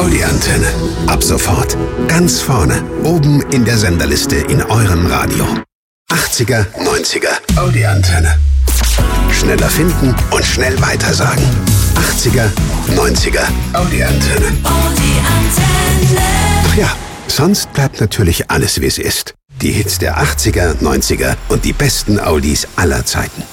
Audi-Antenne. Ab sofort ganz vorne, oben in der Senderliste in eurem Radio. 80er, 90er, Audi-Antenne. Schneller finden und schnell weitersagen. 80er, 90er, Audi-Antenne. Ach ja, sonst bleibt natürlich alles, wie es ist. Die Hits der 80er, 90er und die besten Audis aller Zeiten.